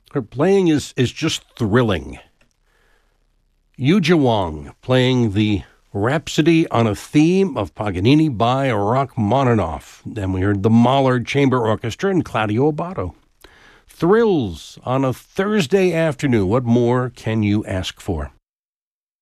Her playing is just thrilling. Yuja Wong playing the Rhapsody on a Theme of Paganini by Rachmaninoff. Then we heard the Mahler Chamber Orchestra and Claudio Abbado. Thrills on a Thursday afternoon. What more can you ask for?